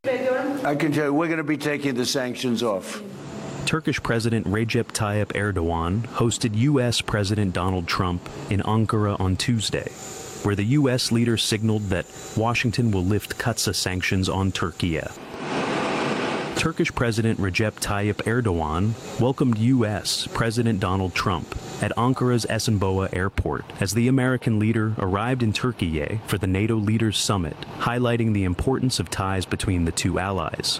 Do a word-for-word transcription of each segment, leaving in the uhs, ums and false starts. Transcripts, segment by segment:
I can tell you, we're going to be taking the sanctions off. Turkish President Recep Tayyip Erdogan hosted U S President Donald Trump in Ankara on Tuesday, where the U S leader signaled that Washington will lift Kutsa sanctions on Turkey. Turkish President Recep Tayyip Erdogan welcomed U S President Donald Trump at Ankara's Esenboğa Airport as the American leader arrived in Turkey for the NATO Leaders Summit, highlighting the importance of ties between the two allies.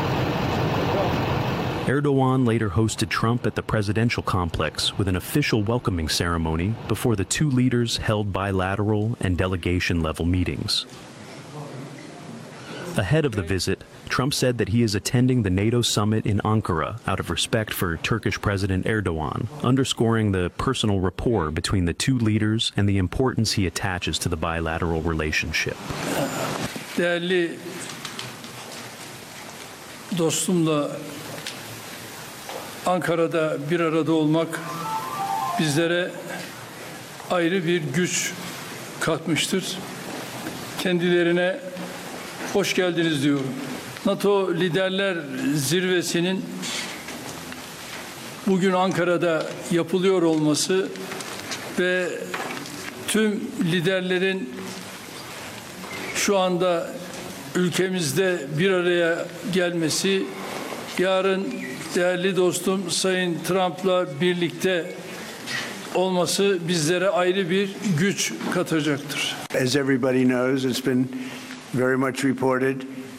Erdogan later hosted Trump at the presidential complex with an official welcoming ceremony before the two leaders held bilateral and delegation-level meetings. Ahead of the visit, Trump said that he is attending the NATO summit in Ankara out of respect for Turkish President Erdogan, underscoring the personal rapport between the two leaders and the importance he attaches to the bilateral relationship. Değerli dostumla Ankara'da bir arada olmak bizlere ayrı bir güç katmıştır. Kendilerine hoş geldiniz diyorum. NATO Liderler Zirvesi'nin bugün Ankara'da yapılıyor olması ve tüm liderlerin şu anda ülkemizde bir araya gelmesi, yarın değerli dostum Sayın Trump'la birlikte olması bizlere ayrı bir güç katacaktır. As everybody knows, it's been very much reported,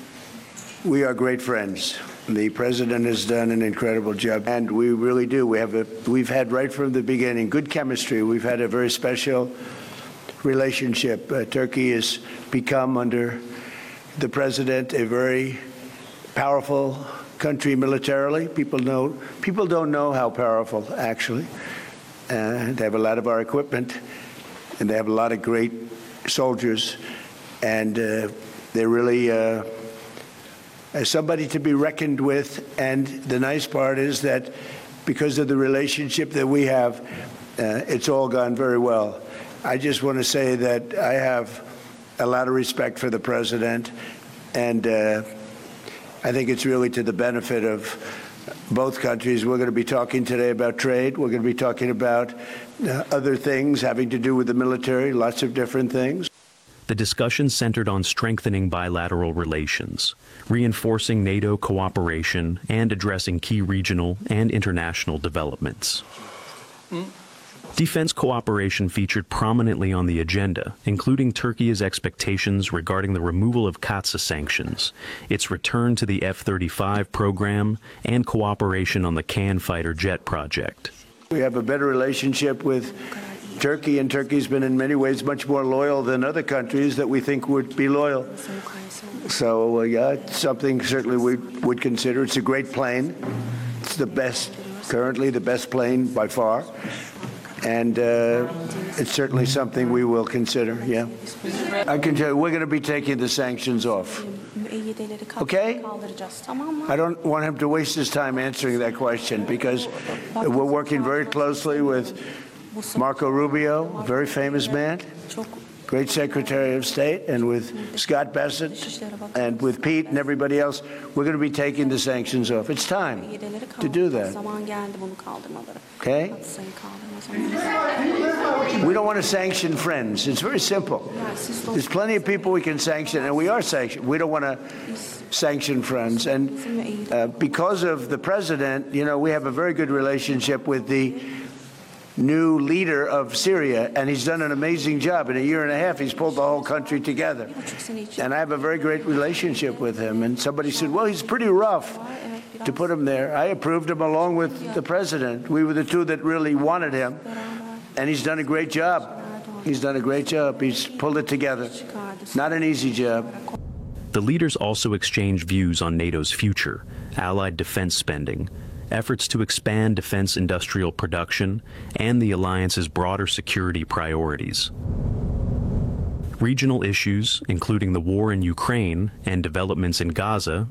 we are great friends. The president has done an incredible job, and we really do. We have a, we've had right from the beginning good chemistry. We've had a very special relationship. Uh, Turkey has become, under the president, a very powerful country militarily. People know, people don't know how powerful, actually. Uh, they have a lot of our equipment, and they have a lot of great soldiers, and uh, they're really uh, as somebody to be reckoned with. And the nice part is that because of the relationship that we have, uh, it's all gone very well. I just want to say that I have a lot of respect for the president, and uh, I think it's really to the benefit of both countries. We're going to be talking today about trade. We're going to be talking about uh, other things having to do with the military, lots of different things. The discussion centered on strengthening bilateral relations, reinforcing NATO cooperation, and addressing key regional and international developments. Mm. Defense cooperation featured prominently on the agenda, including Turkey's expectations regarding the removal of Kutsa sanctions, its return to the F thirty-five program, and cooperation on the Can fighter jet project. We have a better relationship with Turkey, and Turkey's been in many ways much more loyal than other countries that we think would be loyal. So, uh, yeah, it's something certainly we would consider. It's a great plane. It's the best, currently the best plane by far. And uh, it's certainly something we will consider, yeah. I can tell you, we're going to be taking the sanctions off. Okay? I don't want him to waste his time answering that question, because we're working very closely with Marco Rubio, a very famous man, great Secretary of State, and with Scott Bessent, and with Pete and everybody else. We're going to be taking the sanctions off. It's time to do that. Okay? We don't want to sanction friends. It's very simple. There's plenty of people we can sanction, and we are sanctioned. We don't want to sanction friends. And uh, because of the president, you know, we have a very good relationship with the new leader of Syria, and he's done an amazing job. In a year and a half, he's pulled the whole country together. And I have a very great relationship with him. And somebody said, well, he's pretty rough to put him there. I approved him along with the president. We were the two that really wanted him. And he's done a great job. He's done a great job. He's pulled it together. Not an easy job. The leaders also exchanged views on NATO's future, allied defense spending, efforts to expand defense industrial production, and the alliance's broader security priorities. Regional issues, including the war in Ukraine and developments in Gaza,